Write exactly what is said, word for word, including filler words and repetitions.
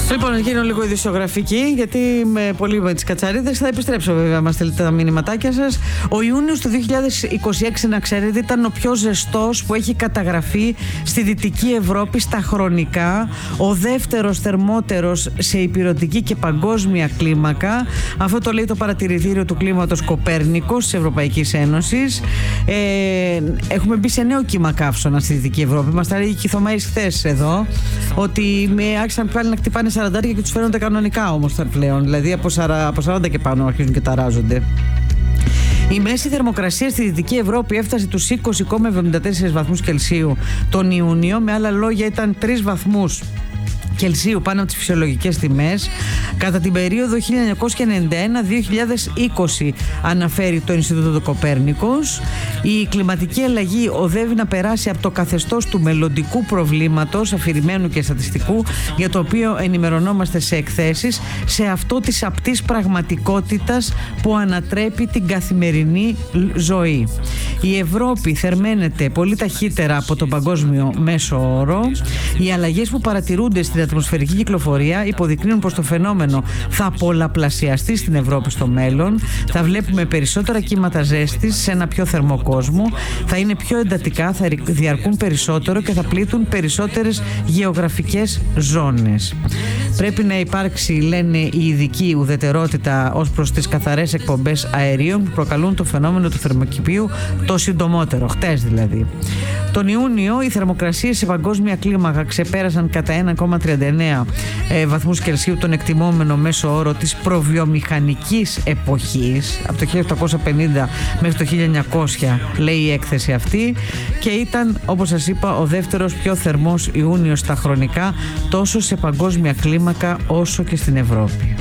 Λοιπόν, να γίνω λίγο ειδησιογραφική, γιατί με, πολύ με τις κατσαρίδες θα επιστρέψω βέβαια, μας στείλετε τα μηνυματάκια σας. Ο Ιούνιος του δύο χιλιάδες είκοσι έξι, να ξέρετε, ήταν ο πιο ζεστός που έχει καταγραφεί στη Δυτική Ευρώπη στα χρονικά, ο δεύτερος θερμότερος σε ηπειρωτική και παγκόσμια κλίμακα. Αυτό το λέει το παρατηρητήριο του κλίματος Κοπέρνικος της Ευρωπαϊκής Ένωσης. Ε, έχουμε μπει σε νέο κύμα καύσωνα στη Δυτική Ευρώπη. Μας τα λέει η Κιθωμαΐς χθες εδώ, ότι με άρχισαν πάλι να χτυπάνε σαραντάρια και τους φαίνονται κανονικά όμως τα πλέον. Δηλαδή από σαράντα και πάνω αρχίζουν και ταράζονται. Η μέση θερμοκρασία στη Δυτική Ευρώπη έφτασε τους είκοσι κόμμα εβδομήντα τέσσερα βαθμούς Κελσίου τον Ιούνιο. Με άλλα λόγια, ήταν τρεις βαθμούς Κελσίου πάνω από τις φυσιολογικές τιμές κατά την περίοδο χίλια εννιακόσια ενενήντα ένα με δύο χιλιάδες είκοσι, αναφέρει το Ινστιτούτο του Κοπέρνικος. Η κλιματική αλλαγή οδεύει να περάσει από το καθεστώς του μελλοντικού προβλήματος, αφηρημένου και στατιστικού, για το οποίο ενημερωνόμαστε σε εκθέσεις, σε αυτό της απτής πραγματικότητας που ανατρέπει την καθημερινή ζωή. Η Ευρώπη θερμαίνεται πολύ ταχύτερα από τον παγκόσμιο μέσο όρο. Οι αλλαγές που παρατηρούνται στην ατμοσφαιρική κυκλοφορία υποδεικνύουν πως το φαινόμενο θα πολλαπλασιαστεί στην Ευρώπη στο μέλλον. Θα βλέπουμε περισσότερα κύματα ζέστης σε ένα πιο θερμό κόσμο. Θα είναι πιο εντατικά, θα διαρκούν περισσότερο και θα πλήττουν περισσότερες γεωγραφικές ζώνες. Πρέπει να υπάρξει, λένε οι ειδικοί, ουδετερότητα ως προς τις καθαρές εκπομπές αερίων που προκαλούν το φαινόμενο του θερμοκηπίου το συντομότερο, χτες δηλαδή. Τον Ιούνιο οι θερμοκρασίες σε παγκόσμια κλίμακα ξεπέρασαν κατά ένα κόμμα τριάντα εννέα ε, βαθμούς Κελσίου τον εκτιμόμενο μέσο όρο της προβιομηχανικής εποχής από το χίλια οκτακόσια πενήντα μέχρι το χίλια εννιακόσια, λέει η έκθεση αυτή, και ήταν, όπως σας είπα, ο δεύτερος πιο θερμός Ιούνιος στα χρονικά, τόσο σε παγκόσμια κλίμακα όσο και στην Ευρώπη.